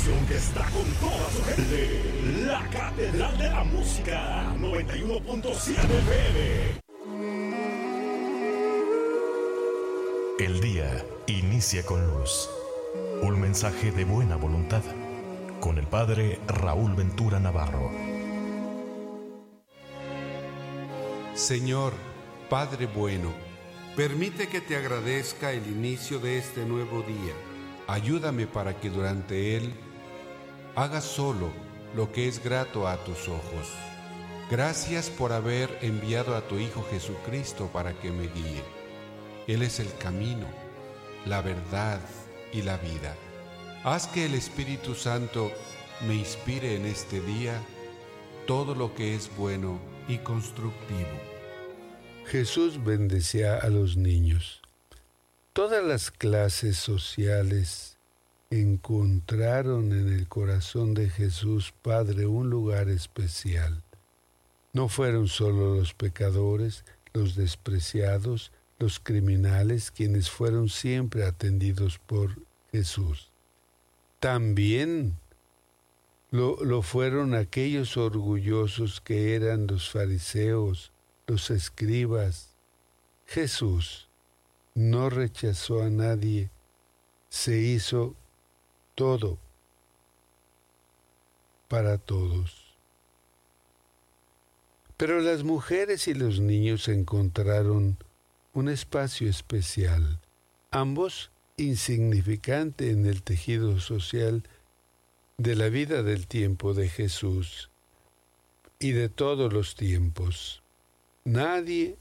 estación que está con toda su gente. La Catedral de la Música, 91.7 FM. El día inicia con luz. Un mensaje de buena voluntad. Con el Padre Raúl Ventura Navarro. Señor, Padre bueno, permite que te agradezca el inicio de este nuevo día. Ayúdame para que durante él haga solo lo que es grato a tus ojos. Gracias por haber enviado a tu Hijo Jesucristo para que me guíe. Él es el camino, la verdad y la vida. Haz que el Espíritu Santo me inspire en este día todo lo que es bueno y constructivo. Jesús bendecía a los niños. Todas las clases sociales encontraron en el corazón de Jesús Padre un lugar especial. No fueron solo los pecadores, los despreciados, los criminales quienes fueron siempre atendidos por Jesús. También lo fueron aquellos orgullosos que eran los fariseos, los escribas. Jesús no rechazó a nadie, se hizo todo para todos. Pero las mujeres y los niños encontraron un espacio especial, ambos insignificante en el tejido social de la vida del tiempo de Jesús y de todos los tiempos. Nadie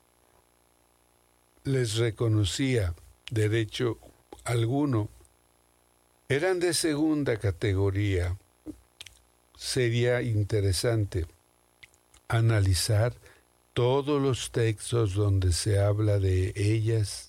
les reconocía derecho alguno. Eran de segunda categoría. Sería interesante analizar todos los textos donde se habla de ellas.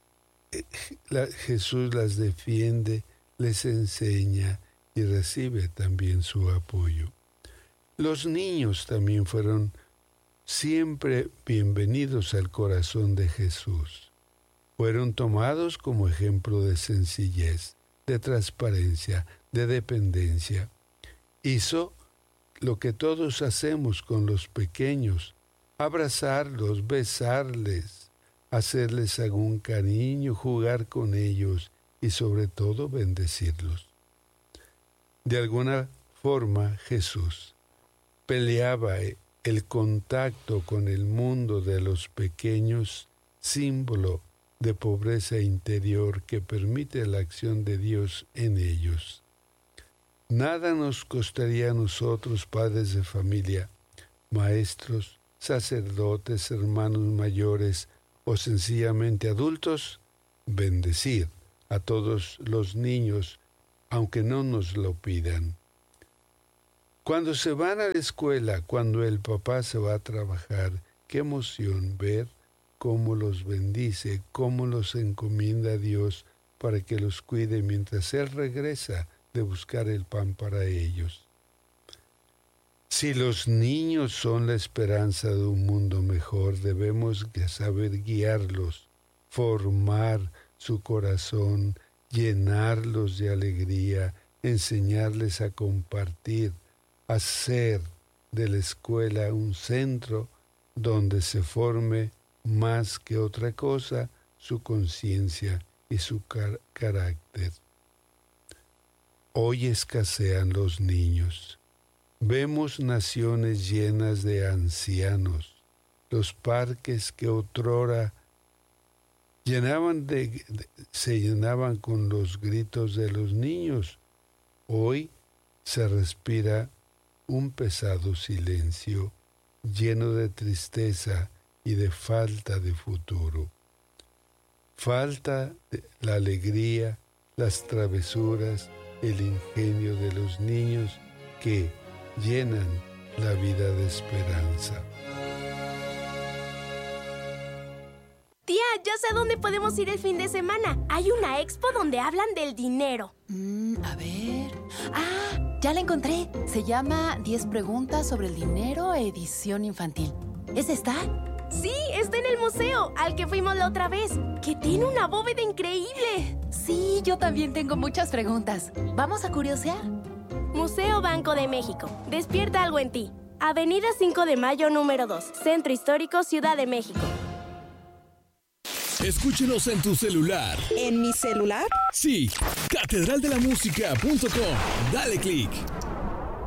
Jesús las defiende, les enseña y recibe también su apoyo. Los niños también fueron siempre bienvenidos al corazón de Jesús. Fueron tomados como ejemplo de sencillez, de transparencia, de dependencia. Hizo lo que todos hacemos con los pequeños: abrazarlos, besarles, hacerles algún cariño, jugar con ellos y sobre todo bendecirlos. De alguna forma Jesús peleaba el contacto con el mundo de los pequeños, símbolo de pobreza interior que permite la acción de Dios en ellos. Nada nos costaría a nosotros, padres de familia, maestros, sacerdotes, hermanos mayores o sencillamente adultos, bendecir a todos los niños, aunque no nos lo pidan. Cuando se van a la escuela, cuando el papá se va a trabajar, qué emoción ver cómo los bendice, cómo los encomienda a Dios para que los cuide mientras Él regresa de buscar el pan para ellos. Si los niños son la esperanza de un mundo mejor, debemos saber guiarlos, formar su corazón, llenarlos de alegría, enseñarles a compartir, hacer de la escuela un centro donde se forme más que otra cosa su conciencia y su carácter. Hoy escasean los niños. Vemos naciones llenas de ancianos. Los parques que otrora se llenaban con los gritos de los niños. Hoy se respira un pesado silencio, lleno de tristeza y de falta de futuro. Falta la alegría, las travesuras, el ingenio de los niños que llenan la vida de esperanza. Tía, ya sé a dónde podemos ir el fin de semana. Hay una expo donde hablan del dinero. A ver... ya la encontré. Se llama 10 preguntas sobre el dinero, edición infantil. ¿Es esta? Sí, está en el museo, al que fuimos la otra vez, que tiene una bóveda increíble. Sí, yo también tengo muchas preguntas. ¿Vamos a curiosear? Museo Banco de México. Despierta algo en ti. Avenida 5 de Mayo, número 2. Centro Histórico, Ciudad de México. Escúchenos en tu celular. ¿En mi celular? Sí, catedraldelamusica.com. Dale click.